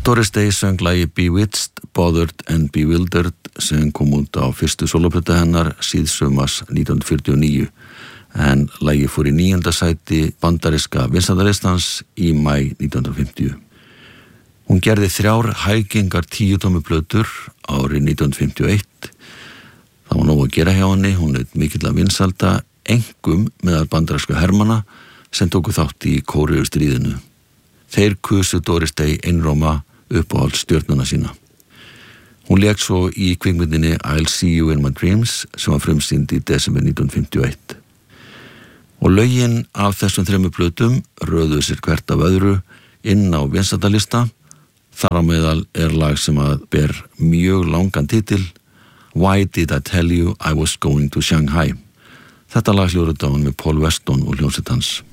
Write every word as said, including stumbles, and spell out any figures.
Doris Day söng lagið Bewitched, Bothered and Bewildered sem kom út á fyrstu soloplötu hennar síðsumars nítján hundruð fjörutíu og níu en lagið fór í níunda sæti bandaríska vinsældarlistans í maí nítján hundruð fimmtíu. Hún gerði þrjár hægengar tíutómu plötur árið nítján hundruð fimmtíu og eitt. Það var nóg að gera hjá henni, hún naut mikilla vinsælda, engum meðal bandarísku hermanna sem tóku þátt í Kóreustríðinu. Þeir kusu Doris Day einróma uppáhald stjörnuna sína. Hún lék svo í kvikmyndinni I'll See You in My Dreams sem var frumsýnd í desember nítján hundruð fimmtíu og eitt. Og lögin af þessum þremur plötum röðuðu sér hvert af öðru inn á vinsældalista. Þar á meðal er lag sem að ber mjög langan titil Why Did I Tell You I Was Going to Shanghai. Þetta lag hljóðritaði hún með Paul Weston og hljómsveit hans.